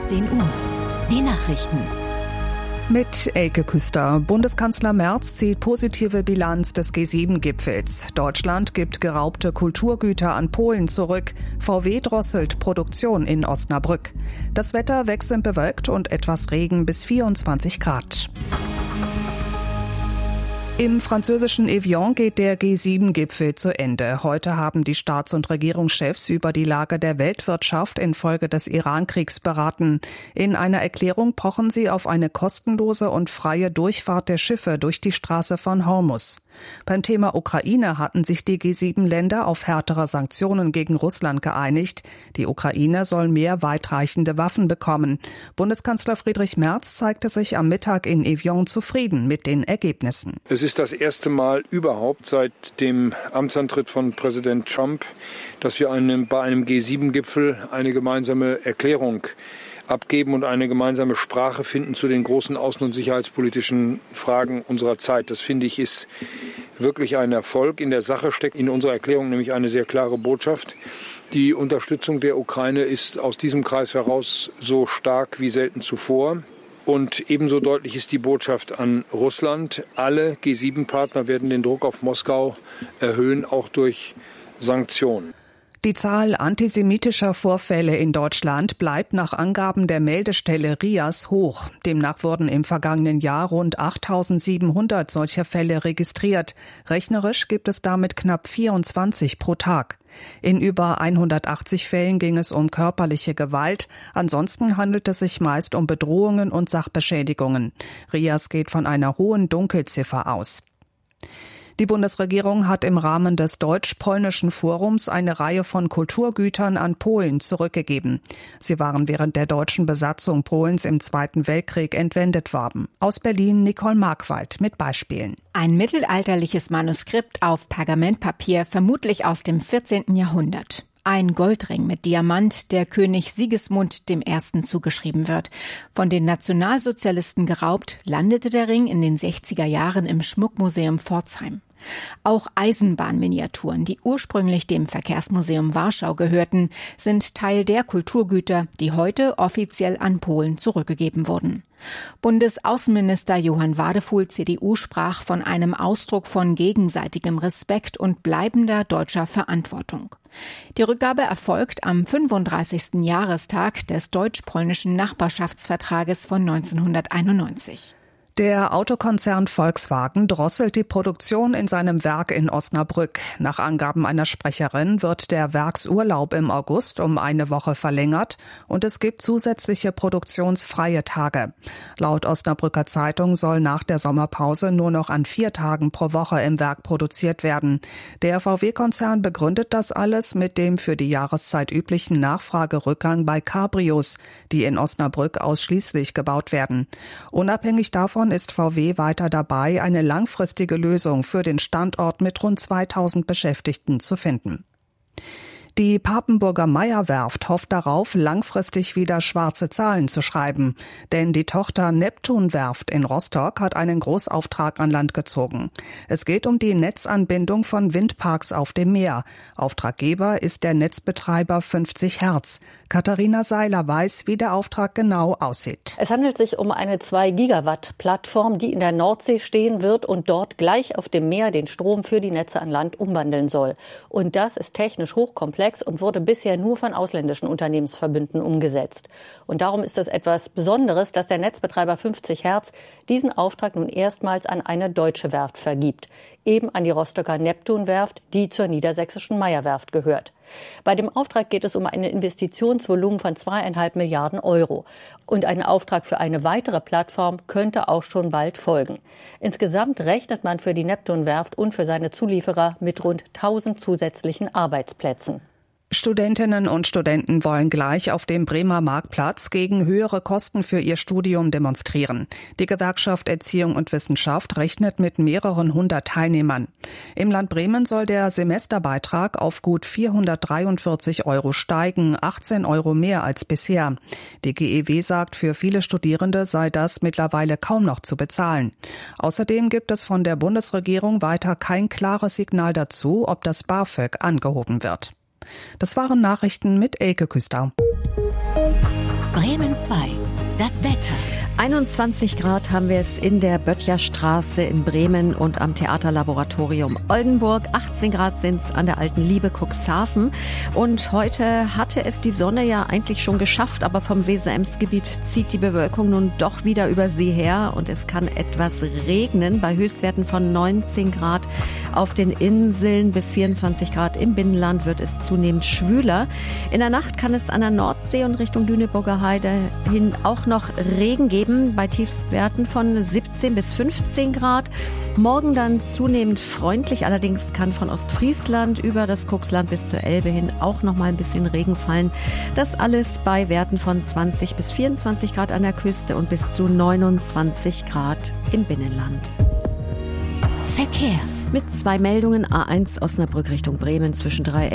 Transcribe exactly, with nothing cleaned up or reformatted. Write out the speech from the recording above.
sechzehn Uhr. Die Nachrichten. Mit Elke Küster. Bundeskanzler Merz zieht positive Bilanz des G sieben Gipfels. Deutschland gibt geraubte Kulturgüter an Polen zurück. V W drosselt Produktion in Osnabrück. Das Wetter wechselnd bewölkt und etwas Regen bis vierundzwanzig Grad. Im französischen Evian geht der G sieben Gipfel zu Ende. Heute haben die Staats- und Regierungschefs über die Lage der Weltwirtschaft infolge des Iran-Kriegs beraten. In einer Erklärung pochen sie auf eine kostenlose und freie Durchfahrt der Schiffe durch die Straße von Hormuz. Beim Thema Ukraine hatten sich die G sieben Länder auf härtere Sanktionen gegen Russland geeinigt. Die Ukraine soll mehr weitreichende Waffen bekommen. Bundeskanzler Friedrich Merz zeigte sich am Mittag in Evian zufrieden mit den Ergebnissen. Es ist das erste Mal überhaupt seit dem Amtsantritt von Präsident Trump, dass wir einem, bei einem G sieben Gipfel eine gemeinsame Erklärung abgeben und eine gemeinsame Sprache finden zu den großen außen- und sicherheitspolitischen Fragen unserer Zeit. Das finde ich ist wirklich ein Erfolg. In der Sache steckt in unserer Erklärung nämlich eine sehr klare Botschaft. Die Unterstützung der Ukraine ist aus diesem Kreis heraus so stark wie selten zuvor. Und ebenso deutlich ist die Botschaft an Russland. Alle G sieben Partner werden den Druck auf Moskau erhöhen, auch durch Sanktionen. Die Zahl antisemitischer Vorfälle in Deutschland bleibt nach Angaben der Meldestelle R I A S hoch. Demnach wurden im vergangenen Jahr rund achttausendsiebenhundert solcher Fälle registriert. Rechnerisch gibt es damit knapp vierundzwanzig pro Tag. In über hundertachtzig Fällen ging es um körperliche Gewalt. Ansonsten handelt es sich meist um Bedrohungen und Sachbeschädigungen. R I A S geht von einer hohen Dunkelziffer aus. Die Bundesregierung hat im Rahmen des Deutsch-Polnischen Forums eine Reihe von Kulturgütern an Polen zurückgegeben. Sie waren während der deutschen Besatzung Polens im Zweiten Weltkrieg entwendet worden. Aus Berlin Nicole Markwald mit Beispielen. Ein mittelalterliches Manuskript auf Pergamentpapier, vermutlich aus dem vierzehnten Jahrhundert. Ein Goldring mit Diamant, der König Sigismund dem Ersten zugeschrieben wird. Von den Nationalsozialisten geraubt, landete der Ring in den sechziger Jahren im Schmuckmuseum Pforzheim. Auch Eisenbahnminiaturen, die ursprünglich dem Verkehrsmuseum Warschau gehörten, sind Teil der Kulturgüter, die heute offiziell an Polen zurückgegeben wurden. Bundesaußenminister Johann Wadefuhl, C D U, sprach von einem Ausdruck von gegenseitigem Respekt und bleibender deutscher Verantwortung. Die Rückgabe erfolgt am fünfunddreißigsten Jahrestag des deutsch-polnischen Nachbarschaftsvertrages von neunzehnhunderteinundneunzig. Der Autokonzern Volkswagen drosselt die Produktion in seinem Werk in Osnabrück. Nach Angaben einer Sprecherin wird der Werksurlaub im August um eine Woche verlängert und es gibt zusätzliche produktionsfreie Tage. Laut Osnabrücker Zeitung soll nach der Sommerpause nur noch an vier Tagen pro Woche im Werk produziert werden. Der V W-Konzern begründet das alles mit dem für die Jahreszeit üblichen Nachfragerückgang bei Cabrios, die in Osnabrück ausschließlich gebaut werden. Unabhängig davon ist V W weiter dabei, eine langfristige Lösung für den Standort mit rund zweitausend Beschäftigten zu finden. Die Papenburger Meyer-Werft hofft darauf, langfristig wieder schwarze Zahlen zu schreiben. Denn die Tochter Neptun-Werft in Rostock hat einen Großauftrag an Land gezogen. Es geht um die Netzanbindung von Windparks auf dem Meer. Auftraggeber ist der Netzbetreiber fünfzig Hertz. Katharina Seiler weiß, wie der Auftrag genau aussieht. Es handelt sich um eine zwei Gigawatt Plattform, die in der Nordsee stehen wird und dort gleich auf dem Meer den Strom für die Netze an Land umwandeln soll. Und das ist technisch hochkomplex und wurde bisher nur von ausländischen Unternehmensverbünden umgesetzt. Und darum ist es etwas Besonderes, dass der Netzbetreiber fünfzig Hertz diesen Auftrag nun erstmals an eine deutsche Werft vergibt. Eben an die Rostocker Neptun-Werft, die zur niedersächsischen Meyer-Werft gehört. Bei dem Auftrag geht es um ein Investitionsvolumen von zweieinhalb Milliarden Euro. Und ein Auftrag für eine weitere Plattform könnte auch schon bald folgen. Insgesamt rechnet man für die Neptun-Werft und für seine Zulieferer mit rund tausend zusätzlichen Arbeitsplätzen. Studentinnen und Studenten wollen gleich auf dem Bremer Marktplatz gegen höhere Kosten für ihr Studium demonstrieren. Die Gewerkschaft Erziehung und Wissenschaft rechnet mit mehreren hundert Teilnehmern. Im Land Bremen soll der Semesterbeitrag auf gut vierhundertdreiundvierzig Euro steigen, achtzehn Euro mehr als bisher. Die G E W sagt, für viele Studierende sei das mittlerweile kaum noch zu bezahlen. Außerdem gibt es von der Bundesregierung weiter kein klares Signal dazu, ob das BAföG angehoben wird. Das waren Nachrichten mit Elke Küster. Bremen zwei. Das Wetter. einundzwanzig Grad haben wir es in der Böttcherstraße in Bremen und am Theaterlaboratorium Oldenburg. achtzehn Grad sind es an der Alten Liebe Cuxhaven. Und heute hatte es die Sonne ja eigentlich schon geschafft, aber vom Weser-Ems-Gebiet zieht die Bewölkung nun doch wieder über sie her und es kann etwas regnen bei Höchstwerten von neunzehn Grad auf den Inseln bis vierundzwanzig Grad im Binnenland wird es zunehmend schwüler. In der Nacht kann es an der Nordsee und Richtung Lüneburger Heide hin auch noch Regen geben. Bei Tiefstwerten von siebzehn bis fünfzehn Grad. Morgen dann zunehmend freundlich. Allerdings kann von Ostfriesland über das Cuxland bis zur Elbe hin auch noch mal ein bisschen Regen fallen. Das alles bei Werten von zwanzig bis vierundzwanzig Grad an der Küste und bis zu neunundzwanzig Grad im Binnenland. Verkehr. Mit zwei Meldungen. A eins Osnabrück Richtung Bremen zwischen Dreieck